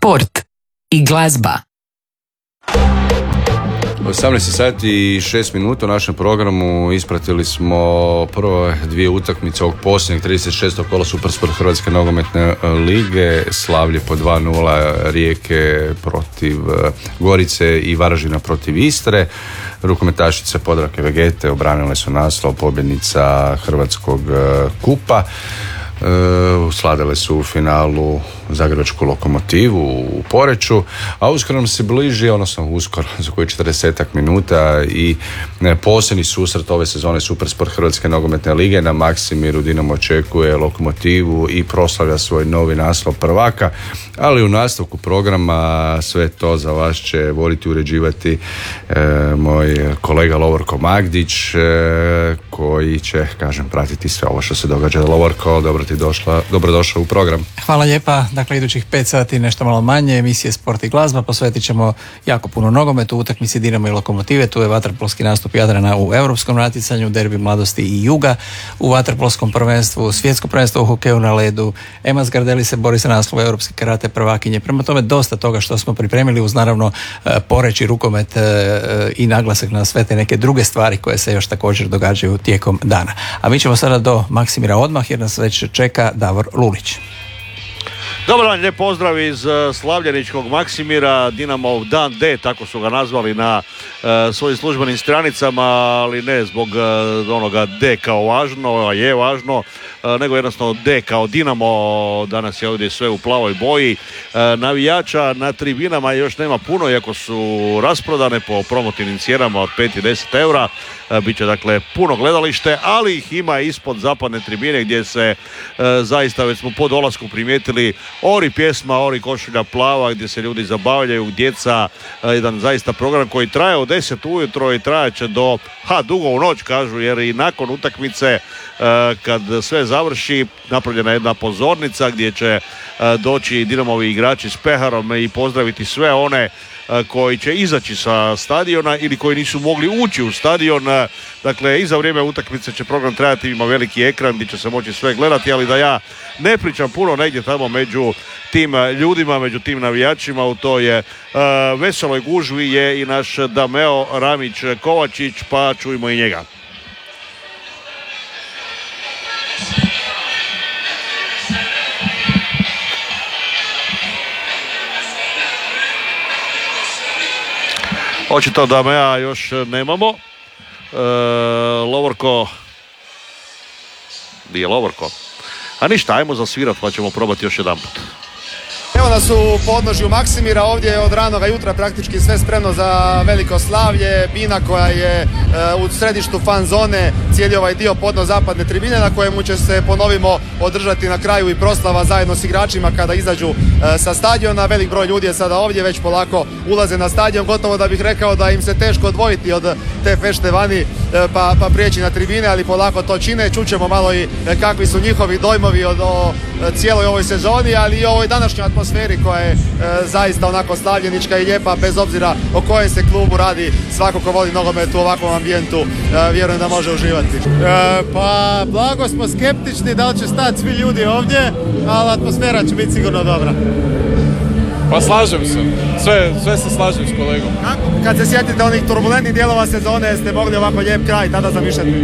sport i glazba. 18 sati i 6 minuta u našem programu ispratili smo prve dvije utakmice ovog posljednjeg 36. kola Supersport Hrvatske nogometne lige. Slavlje po 2-0 Rijeke protiv Gorice i Varaždina protiv Istre. Rukometašice Podravke Vegete obranile su naslov pobjednica Hrvatskog kupa. Slavile su u finalu Zagrebačku Lokomotivu u Poreču, a uskoro nam se bliži, odnosno uskoro za koji 40 minuta i posljednji susret ove sezone Supersport Hrvatske nogometne lige. Na Maksimiru Dinamo očekuje Lokomotivu i proslavlja svoj novi naslov prvaka, ali u nastavku programa sve to za vas će voliti uređivati moj kolega Lovorko Magdić, koji će, kažem, pratiti sve ovo što se događa. Lovorko, dobrodošao u program. Hvala lijepa. Dakle, idućih 5 sati, nešto malo manje, emisije Sport i glazba, posvetit ćemo jako puno nogometu, utakmici Dinamo i Lokomotive, tu je vaterpolski nastup Jadrana u europskom natjecanju, derbi mladosti i Juga u vaterpolskom prvenstvu, svjetsko prvenstvo u hokeju na ledu, Ema Zgardeli se bori za naslov europske karate prvakinje. Prema tome, dosta toga što smo pripremili uz naravno Poreč i rukomet i naglasak na sve te neke druge stvari koje se još također događaju tijekom dana. A mi ćemo sada do Maksimira odmah jer nas već čeka Davor Lulić. Dobar dan, lijep pozdrav iz slavljeničkog Maksimira, Dinamov dan D, tako su ga nazvali na svojim službenim stranicama, ali ne zbog onoga D kao važno, a je važno, nego jednostavno D kao Dinamo. Danas je ovdje sve u plavoj boji. Navijača na tribinama još nema puno, iako su rasprodane po promotivnim cijenama od 5 i 10 eura. Biće dakle puno gledalište, ali ih ima ispod zapadne tribine gdje se zaista već smo po dolasku primijetili ori pjesma, ori košulja plava, gdje se ljudi zabavljaju, djeca, jedan zaista program koji traje od 10 ujutro i trajaće do dugo u noć, kažu, jer i nakon utakmice kad sve završi napravljena jedna pozornica gdje će doći Dinamovi igrači s peharom i pozdraviti sve one koji će izaći sa stadiona ili koji nisu mogli ući u stadion. Dakle, i za vrijeme utakmice će program trajati, ima veliki ekran gdje će se moći sve gledati, ali da ja ne pričam puno, negdje tamo među tim ljudima, među tim navijačima u toj veseloj gužvi je i naš Dameo Ramić Kovačić, pa čujmo i njega. Očito da me još nemamo. Lovorko. Gdje je Lovorko? A ništa, ajmo zasvirat pa ćemo probati još jedan put. Evo nas u podnožju Maksimira, ovdje je od ranoga jutra praktički sve spremno za veliko slavlje. Bina koja je u središtu fan zone, cijeli ovaj dio podno-zapadne tribine na kojemu će se, ponovimo, održati na kraju i proslava zajedno s igračima kada izađu sa stadiona. Velik broj ljudi je sada ovdje, već polako ulaze na stadion, gotovo da bih rekao da im se teško odvojiti od te fešte vani pa prijeći na tribine, ali polako to čine. Čućemo malo i kakvi su njihovi dojmovi o cijeloj ovoj sezoni, ali i o ovoj današnjoj atmosferi koja je zaista onako slavljenička i lijepa, bez obzira o kojem se klubu radi. Svako ko voli nogomet u ovakvom ambijentu vjerujem da može uživati. Pa blago smo skeptični da li će stati svi ljudi ovdje, ali atmosfera će biti sigurno dobra. Pa slažem se, sve se slažem s kolegom. Kad se sjetite onih turbulentnih dijelova sezone, jeste mogli ovako lijep kraj tada zamišljati?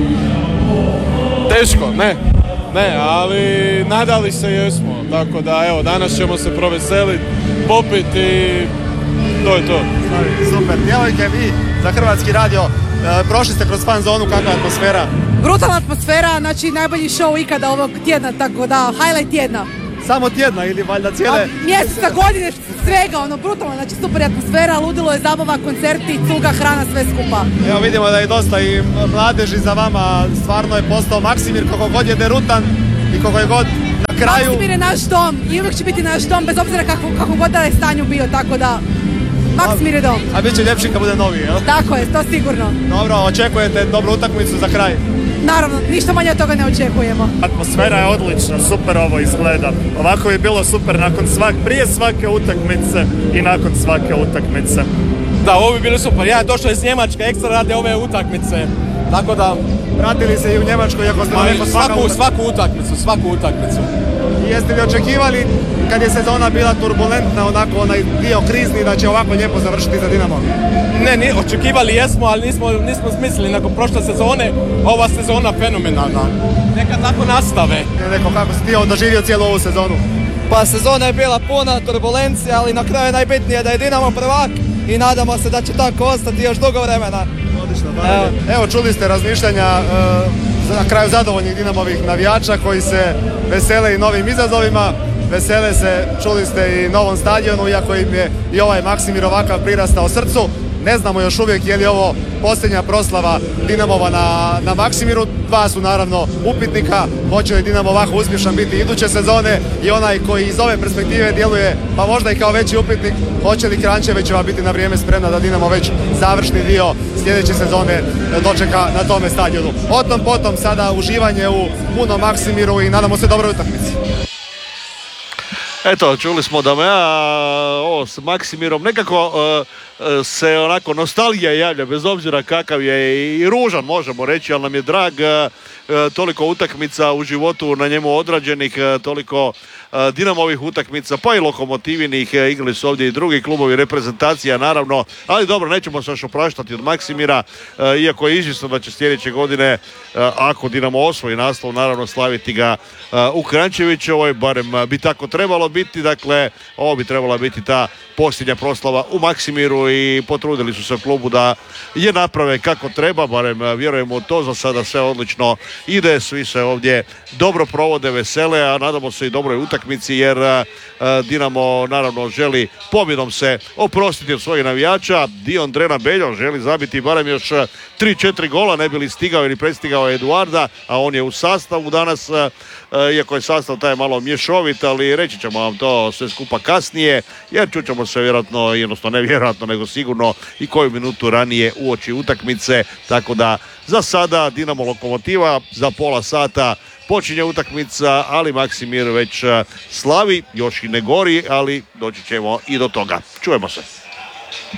Teško, ne, ali nadali se jesmo, tako da evo, danas ćemo se proveseliti, popiti i to je to. Super, djevojke, vi za Hrvatski radio prošli ste kroz fan zonu, kakva atmosfera? Brutalna atmosfera, znači najbolji show ikada ovog tjedna, tako da highlight tjedna. Samo tjedna ili valjda cijele? Mjeseca, godine, svega, brutalno, znači super atmosfera, ludilo je, zabava, koncerti, cuga, hrana, sve skupa. Evo vidimo da je dosta i mladeži za vama, stvarno je postao Maksimir koliko god je derutan i koliko je god na kraju. Maksimir je naš dom i uvijek će biti naš dom, bez obzira kako god da je stanju bio, tako da Maksimir je dom. A bit će ljepši kad bude novi, jel? Tako je, to sigurno. Dobro, očekujete dobru utakmicu za kraj? Naravno, ništa manje od toga ne očekujemo. Atmosfera je odlična, super ovo izgleda. Ovako je bilo super prije svake utakmice i nakon svake utakmice. Da, ovo bi bilo super. Ja došao iz Njemačke ekstra radi ove utakmice. Tako da... Pratili se i u Njemačkoj, iako ste svaku utakmicu. Jeste li očekivali kad je sezona bila turbulentna, onako onaj dio krizni, da će ovako lijepo završiti za Dinamo? Ne, očekivali jesmo, ali nismo smislili nakon prošle sezone, ova sezona fenomenalna. Neka tako nastave. Neko, kako si ti doživio cijelu ovu sezonu? Pa sezona je bila puna turbulencija, ali na kraju najbitnije da je Dinamo prvak i nadamo se da će tako ostati još dugo vremena. Odlično, evo čuli ste razmišljanja na kraju zadovoljnih Dinamovih navijača koji se vesele i novim izazovima, vesele se, čuli ste, i novom stadionu, iako im je i ovaj Maksimir ovakav prirastao srcu. Ne znamo još uvijek je li ovo posljednja proslava Dinamova na Maksimiru. Dva su naravno upitnika, hoće li Dinamo ovako uspješan biti iduće sezone, i onaj koji iz ove perspektive djeluje pa možda i kao veći upitnik, hoće li Kranjčevićeva biti na vrijeme spremna da Dinamo već završni dio sljedeće sezone dočeka na tome stadionu. O tom potom sada uživanje u punom Maksimiru i nadamo se dobroj utakmici. Eto, čuli smo da ovo s Maksimirom nekako se onako nostalgija javlja, bez obzira kakav je i ružan, možemo reći, ali nam je drag, toliko utakmica u životu na njemu odrađenih, toliko Dinamovih utakmica, pa i Lokomotivinih, igrali su ovdje i drugi klubovi, reprezentacija naravno, ali dobro, nećemo se još opraštati od Maksimira, iako je izvjesno da će sljedeće godine, ako Dinamo osvoji naslov, naravno slaviti ga u Kranjčevićevoj, barem bi tako trebalo biti. Dakle, ovo bi trebala biti ta posljednja proslava u Maksimiru i potrudili su se u klubu da je naprave kako treba, barem vjerujemo u to. Za sada sve odlično ide, svi se ovdje dobro provode, vesele, a nadamo se i dobroj utakmici, jer Dinamo naravno želi pobjedom se oprostiti od svojih navijača. Dion Drena Beljo želi zabiti barem još 3-4 gola, ne bi li stigao ili prestigao Eduarda, a on je u sastavu danas, iako je sastav taj malo mješovit, ali reći ćemo vam to sve skupa kasnije, jer čućemo se vjerojatno, jednostavno ne vjerojatno, nego sigurno i koju minutu ranije uoči utakmice, tako da za sada Dinamo Lokomotiva, za pola sata počinje utakmica, ali Maksimir već slavi, još i ne gori, ali doći ćemo i do toga. Čujemo se.